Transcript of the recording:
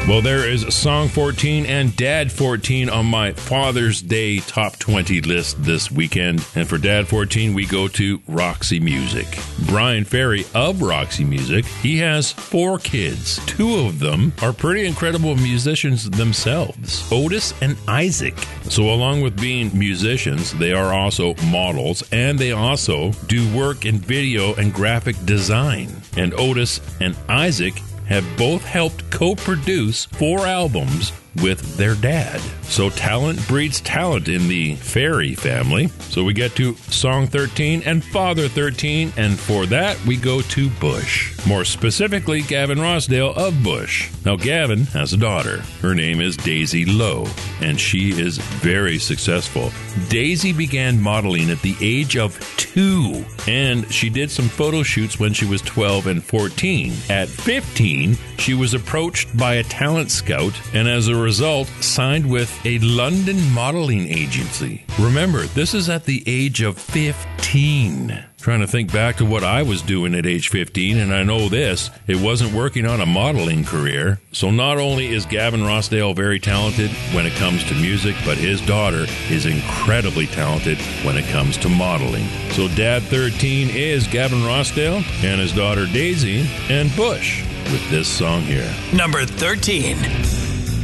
Well, there is Song 14 and Dad 14 on my Father's Day Top 20 list this weekend. And for Dad 14, we go to Roxy Music. Brian Ferry of Roxy Music, he has 4 kids. 2 of them are pretty incredible musicians themselves, Otis and Isaac. So along with being musicians, they are also models, and they also do work in video and graphic design. And Otis and Isaac have both helped co-produce 4 albums with their dad. So talent breeds talent in the Ferry family. So we get to Song 13 and Father 13, and for that we go to Bush. More specifically, Gavin Rossdale of Bush. Now, Gavin has a daughter. Her name is Daisy Lowe, and she is very successful. Daisy began modeling at the age of 2, and she did some photo shoots when she was 12 and 14. At 15, she was approached by a talent scout, and as a result, signed with a London modeling agency. Remember, this is at the age of 15. Trying to think back to what I was doing at age 15, and I know this, it wasn't working on a modeling career. So not only is Gavin Rossdale very talented when it comes to music, but his daughter is incredibly talented when it comes to modeling. So Dad 13 is Gavin Rossdale and his daughter Daisy and Bush with this song here. Number 13.